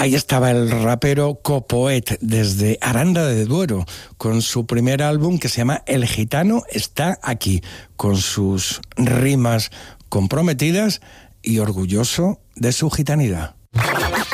Ahí estaba el rapero Copoet desde Aranda de Duero con su primer álbum que se llama El Gitano está aquí, con sus rimas comprometidas y orgulloso de su gitanidad.